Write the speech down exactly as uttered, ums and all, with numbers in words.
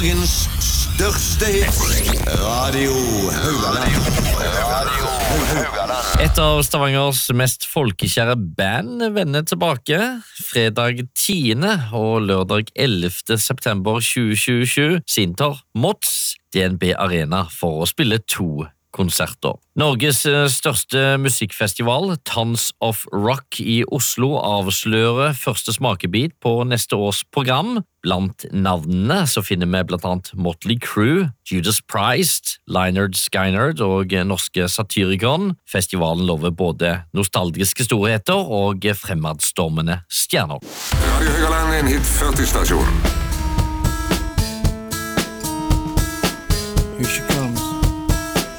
Dagens største hits. Radio Haugaland. Radio Haugaland. Et av Stavangers mest folkekjære band vender tilbake fredag tiende og lørdag ellevte september tjue tjuesju inntar Mods D N B Arena for å spille to konserter. Norges største musikkfestival, Tons of Rock i Oslo, avslører første smakebit på neste års program. Blant navnene så finner vi blant annet Motley Crue, Judas Priest, Lynyrd Skynyrd og norske Satyricon. Festivalen lover både nostalgiske storheter og fremadstormende stjerner. Radio Haugaland er en hit førti-stasjon. You should call